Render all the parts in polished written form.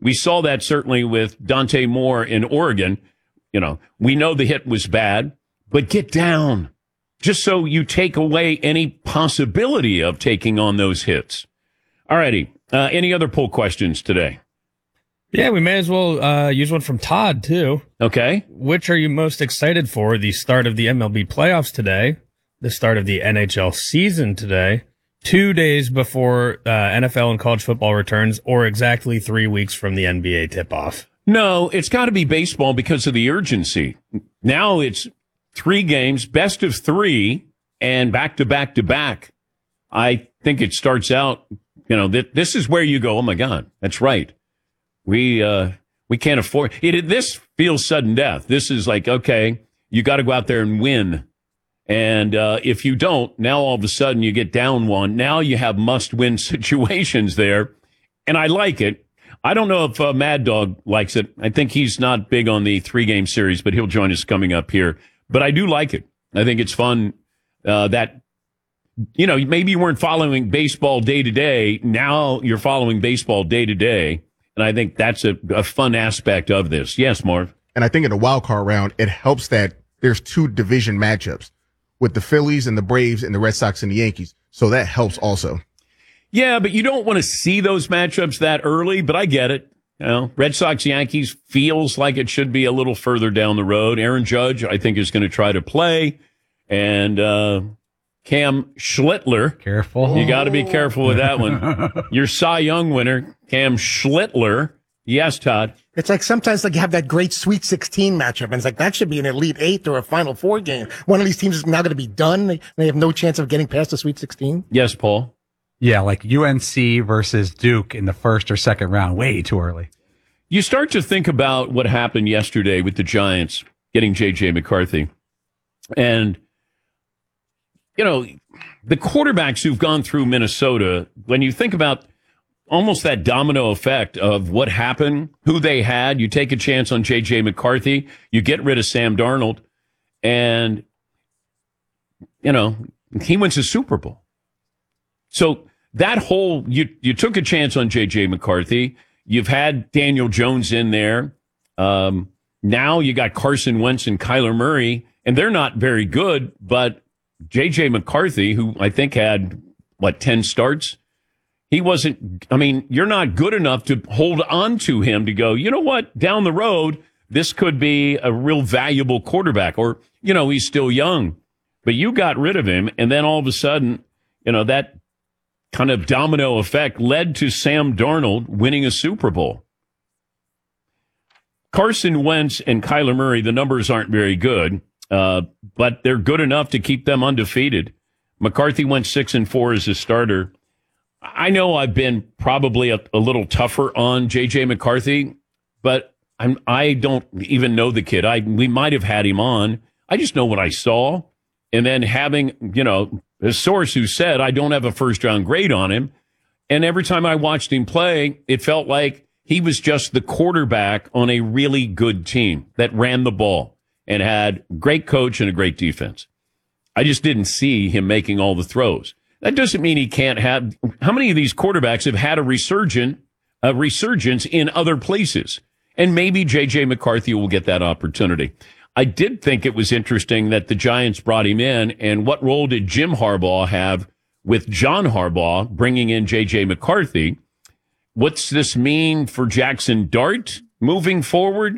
We saw that certainly with Dante Moore in Oregon. We know the hit was bad, but get down just so you take away any possibility of taking on those hits. All righty. Any other poll questions today? Yeah, we may as well use one from Todd, too. Okay. Which are you most excited for? The start of the MLB playoffs today, the start of the NHL season today, 2 days before NFL and college football returns, or exactly 3 weeks from the NBA tip-off? No, it's got to be baseball because of the urgency. Now it's 3 games, best of 3, and back-to-back-to-back. I think it starts out, this is where you go, oh, my God, that's right. We can't afford it. This feels sudden death. This is like, okay, you got to go out there and win. And if you don't, now all of a sudden you get down one. Now you have must-win situations there. And I like it. I don't know if Mad Dog likes it. I think he's not big on the 3-game series, but he'll join us coming up here. But I do like it. I think it's fun that, maybe you weren't following baseball day to day. Now you're following baseball day to day. And I think that's a fun aspect of this. Yes, Marv. And I think in the wild card round, it helps that there's 2 division matchups with the Phillies and the Braves and the Red Sox and the Yankees. So that helps also. Yeah, but you don't want to see those matchups that early, but I get it. Red Sox Yankees feels like it should be a little further down the road. Aaron Judge, I think, is going to try to play. And Cam Schlittler. Careful. You got to be careful with that one. Your Cy Young winner, Cam Schlittler. Yes, Todd. It's like sometimes you have that great Sweet 16 matchup, and it's like that should be an Elite 8 or a Final Four game. One of these teams is now going to be done. They have no chance of getting past the Sweet 16. Yes, Paul. Yeah, like UNC versus Duke in the first or second round. Way too early. You start to think about what happened yesterday with the Giants getting J.J. McCarthy. And the quarterbacks who've gone through Minnesota, when you think about almost that domino effect of what happened, who they had, you take a chance on J.J. McCarthy, you get rid of Sam Darnold, and, he wins a Super Bowl. So that whole, you took a chance on J.J. McCarthy. You've had Daniel Jones in there. Now you got Carson Wentz and Kyler Murray, and they're not very good, but J.J. McCarthy, who I think had, 10 starts? He wasn't, you're not good enough to hold on to him to go, you know what, down the road, this could be a real valuable quarterback. Or, he's still young. But you got rid of him, and then all of a sudden, that kind of domino effect led to Sam Darnold winning a Super Bowl. Carson Wentz and Kyler Murray, the numbers aren't very good. But they're good enough to keep them undefeated. McCarthy went 6-4 as a starter. I know I've been probably a little tougher on J.J. McCarthy, but I don't even know the kid. We might have had him on. I just know what I saw. And then having, a source who said I don't have a first-round grade on him. And every time I watched him play, it felt like he was just the quarterback on a really good team that ran the ball and had a great coach and a great defense. I just didn't see him making all the throws. That doesn't mean he can't have. How many of these quarterbacks have had a resurgence in other places? And maybe J.J. McCarthy will get that opportunity. I did think it was interesting that the Giants brought him in, and what role did Jim Harbaugh have with John Harbaugh bringing in J.J. McCarthy? What's this mean for Jackson Dart moving forward?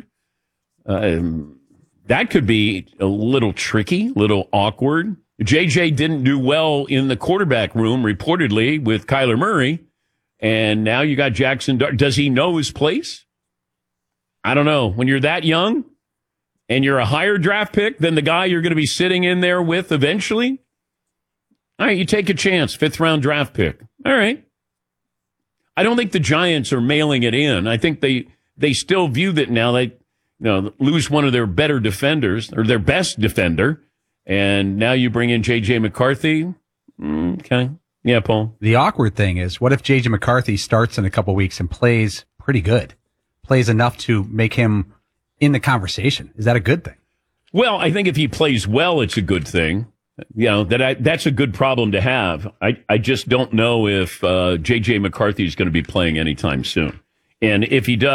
That could be a little tricky, a little awkward. JJ didn't do well in the quarterback room, reportedly, with Kyler Murray. And now you got Jackson Dart. Does he know his place? I don't know. When you're that young and you're a higher draft pick than the guy you're going to be sitting in there with eventually, all right, you take a chance, 5th-round draft pick. All right. I don't think the Giants are mailing it in. I think they still view that now. They lose one of their better defenders, or their best defender, and now you bring in J.J. McCarthy. Okay. Yeah, Paul. The awkward thing is, what if J.J. McCarthy starts in a couple weeks and plays pretty good? Plays enough to make him in the conversation. Is that a good thing? Well, I think if he plays well, it's a good thing. That's a good problem to have. I just don't know if J.J. McCarthy is going to be playing anytime soon. And if he does,